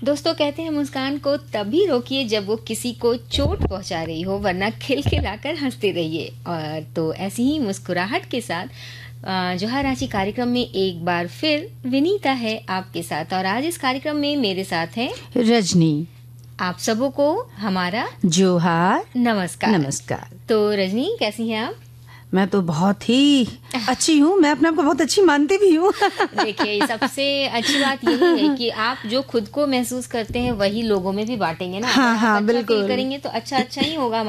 दोस्तों कहते हैं मुस्कान को तभी रोकिए जब वो किसी को चोट पहुंचा रही हो, वरना खिलखिलाकर हंसते रहिए। और तो ऐसी ही मुस्कुराहट के साथ जोहार रांची कार्यक्रम में एक बार फिर विनीता है आपके साथ। और आज इस कार्यक्रम में मेरे साथ है रजनी। आप सबों को हमारा जोहार, नमस्कार। नमस्कार। तो रजनी कैसी हैं आप? मैं तो बहुत ही अच्छी हूँ। मैं अपने आप को बहुत अच्छी मानती भी हूँ। देखिए, सबसे अच्छी बात यही है कि आप जो खुद को महसूस करते हैं वही लोगों में भी बांटेंगे ना। हाँ, अगर आप हाँ, अच्छा बिल्कुल फील करेंगे तो अच्छा ही होगा।